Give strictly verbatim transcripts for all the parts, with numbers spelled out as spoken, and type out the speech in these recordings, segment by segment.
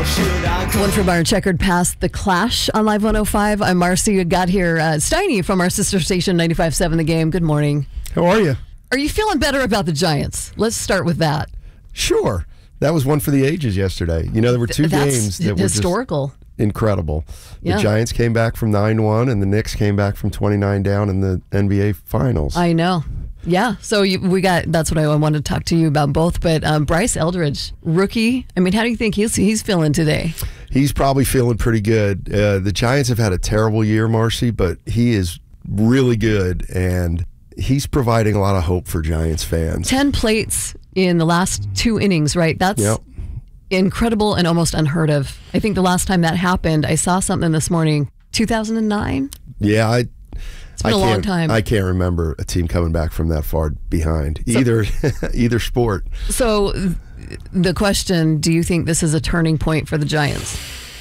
should I go? One from our checkered past, The Clash on Live one oh five. I'm Marcy. We got here uh, Steiny from our sister station, ninety-five point seven The Game. Good morning. How are you? Are you feeling better about the Giants? Let's start with that. Sure. That was one for the ages yesterday. You know, there were two That's games that were historical. just incredible. Yeah. The Giants came back from nine one, and the Knicks came back from twenty-nine down in the N B A Finals. I know. Yeah, so you, we got. That's what I wanted to talk to you about both. But um, Bryce Eldridge, rookie. I mean, how do you think he's he's feeling today? He's probably feeling pretty good. Uh, the Giants have had a terrible year, Marcy, but he is really good, and he's providing a lot of hope for Giants fans. Ten plates in the last two innings, right? That's Yep. incredible and almost unheard of. I think the last time that happened, I saw something this morning, two thousand nine. Yeah, I. It's been I a long can't- time. I can't remember a team coming back from that far behind So- either either sport. So th- the question, do you think this is a turning point for the Giants?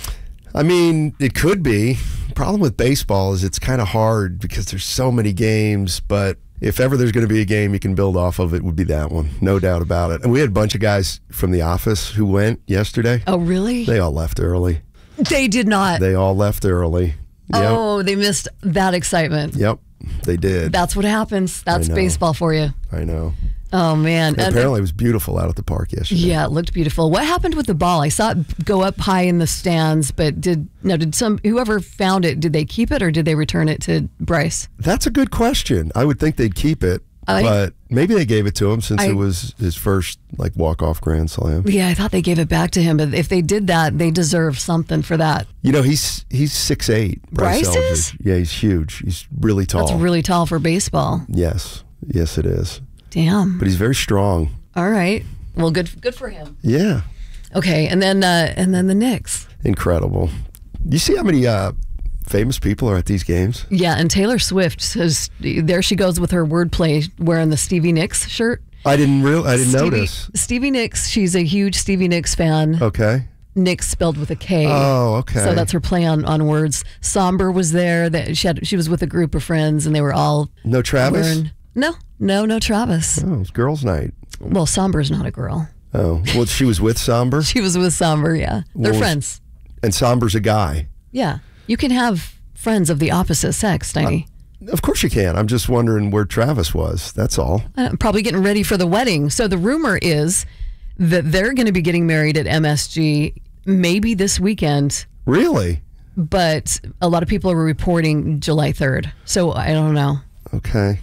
I mean, it could be. Problem with baseball is it's kind of hard because there's so many games, but if ever there's going to be a game you can build off of, it would be that one. No doubt about it. And we had a bunch of guys from the office who went yesterday. Oh, really? They all left early. They did not. They all left early. Yep. Oh, they missed that excitement. Yep, they did. That's what happens. That's know. baseball for you. I know. Oh, man. And apparently it was beautiful out at the park yesterday. Yeah, it looked beautiful. What happened with the ball? I saw it go up high in the stands, but did no? Did some whoever found it? Did they keep it or did they return it to Bryce? That's a good question. I would think they'd keep it, I- but maybe they gave it to him since I- it was his first like walk-off grand slam. Yeah, I thought they gave it back to him, but if they did that, they deserve something for that. You know, he's he's six eight. Bryce Eldridge. is? Yeah, he's huge. He's really tall. That's really tall for baseball. Yes, yes, it is. Damn. But he's very strong. All right. Well, good good for him. Yeah, Okay, and then uh, and then the Knicks. incredible. You see how many uh, famous people are at these games? Yeah, and Taylor Swift says there she goes with her wordplay wearing the Stevie Nicks shirt. I didn't real. I didn't Stevie, notice. Stevie Nicks, she's a huge Stevie Nicks fan. Okay. Nicks spelled with a K. Oh, okay. So that's her play on, on words. Somber was there. That she had. She was with a group of friends, and they were all No Travis. wearing. No, no, no, Travis. Oh, it's girls' night. Well, Somber's not a girl. Oh, well, she was with Somber, She was with Somber. Yeah, they're Well, friends. and Somber's a guy. Yeah, you can have friends of the opposite sex, Steiny. Of course you can. I'm just wondering where Travis was. That's all. Uh, probably getting ready for the wedding. So the rumor is that they're going to be getting married at M S G maybe this weekend, Really? but a lot of people are reporting July third. So I don't know. Okay.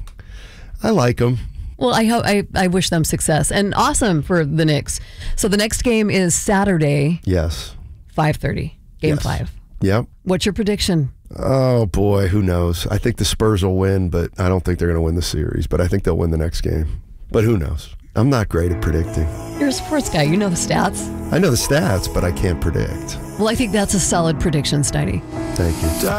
I like him. Well, I hope I, I wish them success and awesome for the Knicks. So the next game is Saturday, Yes. five thirty, game Yes. five. Yep. What's your prediction? Oh boy, who knows? I think the Spurs will win, but I don't think they're going to win the series. But I think they'll win the next game. But who knows? I'm not great at predicting. You're a sports guy. You know the stats. I know the stats, but I can't predict. Well, I think that's a solid prediction, Steiny. Thank you.